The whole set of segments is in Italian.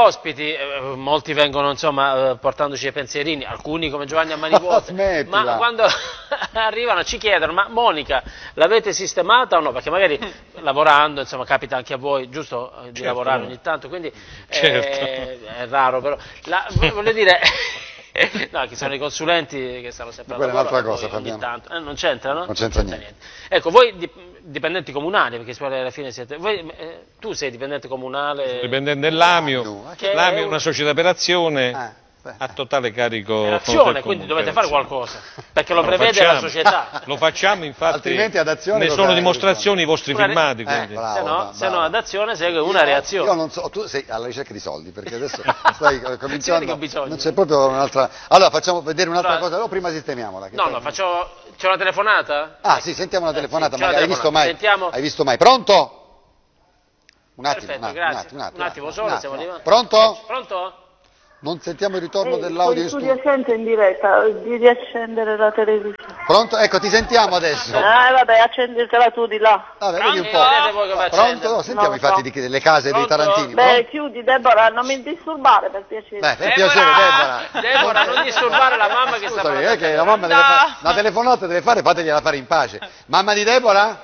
ospiti, molti vengono insomma portandoci dei pensierini, alcuni come Giovanni a mani vuote, ma quando arrivano ci chiedono: ma Monica l'avete sistemata o no? Perché magari lavorando, insomma, capita anche a voi, giusto, di lavorare ogni tanto, quindi è raro, però voglio dire. No, che sono i consulenti che stanno sempre quella è un'altra cosa, ogni tanto. Non c'entrano? Non c'entra niente. Ecco, voi dipendenti comunali, perché alla fine siete. Tu sei dipendente comunale? Sono dipendente dell'Amio. L'Amio è una società per azione a totale carico. Azione, quindi dovete fare qualcosa, perché lo prevede la società. Lo facciamo, infatti. Altrimenti ad azione ne sono dimostrazioni i vostri filmati. Se no ad azione segue una reazione. Io non so, tu sei alla ricerca di soldi, perché adesso stai cominciando. Non c'è proprio un'altra. Allora facciamo vedere un'altra cosa, o prima sistemiamola. No, c'è una telefonata? Ah sì, sentiamo una telefonata, sì, ma hai visto mai? Sentiamo. Hai visto mai? Pronto? Un attimo, perfetto, un attimo solo, stiamo arrivando. Pronto? Pronto? Non sentiamo il ritorno dell'audio in studio. Sento in diretta, di riaccendere la televisione. Pronto? Ecco, ti sentiamo adesso. Vabbè, accendetela tu di là. Vabbè, vedi un po'. Pronto? Sentiamo infatti delle case dei tarantini. Beh, chiudi, Deborah, non mi disturbare, per piacere. Beh, per piacere, Deborah. Deborah, non disturbare la mamma che sta parlando. Scusami, che la mamma deve fare, la telefonata deve fare, fategliela fare in pace. Mamma di Deborah?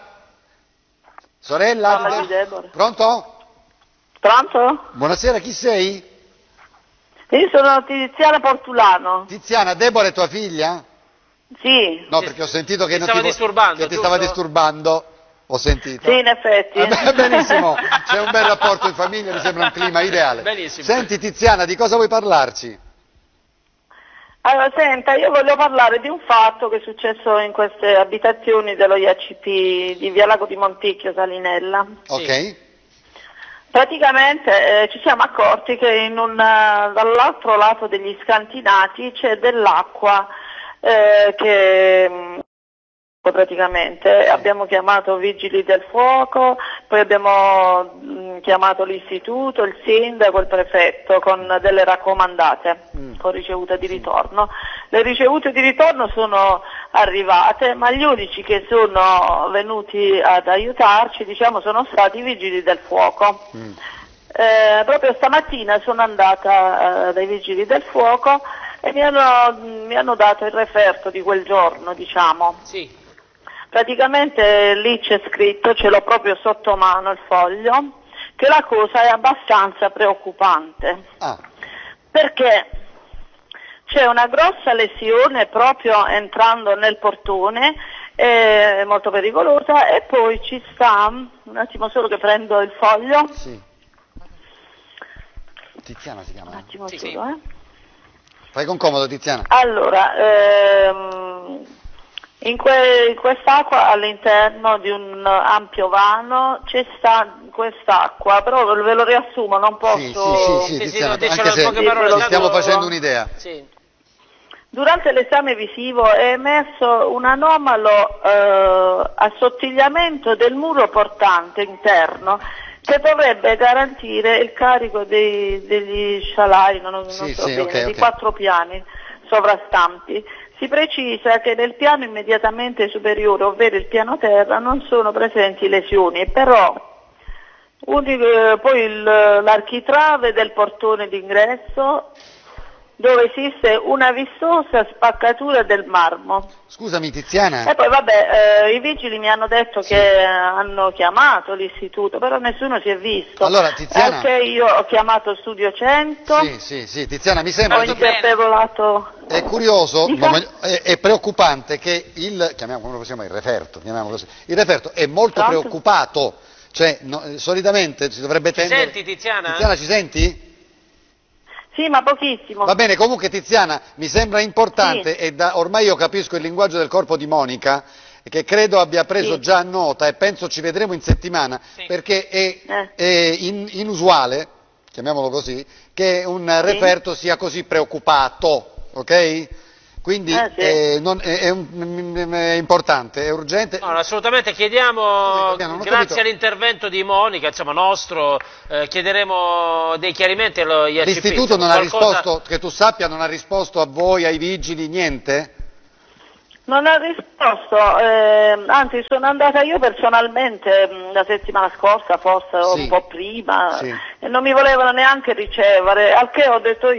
Sorella? Mamma di Deborah. Pronto? Pronto? Buonasera, chi sei? Io sono Tiziana Portulano. Tiziana, Deborah è tua figlia? Sì. No, perché ho sentito che ti stava disturbando. Ho sentito. Sì, in effetti. Benissimo, c'è un bel rapporto in famiglia, mi sembra un clima ideale. Benissimo. Senti Tiziana, di cosa vuoi parlarci? Allora, senta, io voglio parlare di un fatto che è successo in queste abitazioni dello IACP di Via Lago di Monticchio, Salinella. Ok. Praticamente ci siamo accorti che dall'altro lato degli scantinati c'è dell'acqua che praticamente abbiamo chiamato vigili del fuoco, poi abbiamo chiamato l'istituto, il sindaco, il prefetto con delle raccomandate con ricevute di ritorno. Le ricevute di ritorno sono arrivate, ma gli unici che sono venuti ad aiutarci, diciamo, sono stati i vigili del fuoco. Proprio stamattina sono andata dai vigili del fuoco e mi hanno dato il referto di quel giorno, diciamo. Sì. Praticamente lì c'è scritto, ce l'ho proprio sotto mano il foglio, che la cosa è abbastanza preoccupante. Perché c'è una grossa lesione proprio entrando nel portone, è molto pericolosa, e poi ci sta, un attimo solo che prendo il foglio. Sì. Tiziana si chiama? Un attimo sì, solo, sì. Fai con comodo Tiziana. Allora, in quest'acqua all'interno di un ampio vano c'è sta quest'acqua, però ve lo riassumo, non posso... Sì, Tiziana, anche se ci stiamo facendo un'idea. Sì. Durante l'esame visivo è emerso un anomalo assottigliamento del muro portante interno che dovrebbe garantire il carico degli scialai, di 4 piani sovrastanti. Si precisa che nel piano immediatamente superiore, ovvero il piano terra, non sono presenti lesioni, però poi l'architrave del portone d'ingresso, dove esiste una vistosa spaccatura del marmo. Scusami Tiziana. E poi vabbè, i vigili mi hanno detto che hanno chiamato l'istituto, però nessuno si è visto. Allora Tiziana. Perché io ho chiamato Studio 100. Sì, Tiziana, mi sembra. Ho interpevolato. È curioso, è preoccupante che come lo possiamo, il referto, chiamiamolo così. Il referto è molto preoccupato, cioè solitamente si dovrebbe tendere. Ci senti Tiziana? Tiziana, ci senti? Sì, ma pochissimo. Va bene, comunque Tiziana, mi sembra importante, e ormai io capisco il linguaggio del corpo di Monica, che credo abbia preso già nota, e penso ci vedremo in settimana, perché è inusuale, chiamiamolo così, che un referto sia così preoccupato, ok? Quindi è importante, è urgente. No, assolutamente, chiediamo, grazie all'intervento di Monica, insomma nostro, chiederemo dei chiarimenti allo IACP. L'istituto non ha risposto, che tu sappia, non ha risposto a voi, ai vigili, niente? Non ha risposto, anzi sono andata io personalmente la settimana scorsa, forse un po' prima, e non mi volevano neanche ricevere, al che ho detto